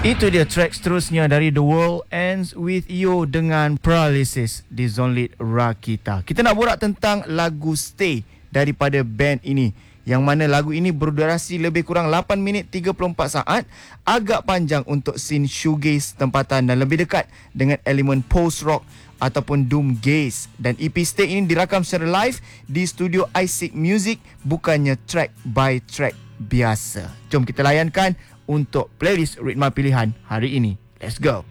Itu dia track seterusnya dari The World Ends With You dengan Paralysis di Zonlit Rakita. Kita nak borak tentang lagu Stay daripada band ini, yang mana lagu ini berdurasi lebih kurang 8 minit 34 saat, agak panjang untuk scene shoegaze tempatan dan lebih dekat dengan elemen post-rock ataupun doom gaze. Dan EP Stay ini dirakam secara live di studio iSick Music, bukannya track by track biasa. Jom kita layankan untuk playlist Ritma pilihan hari ini. Let's go.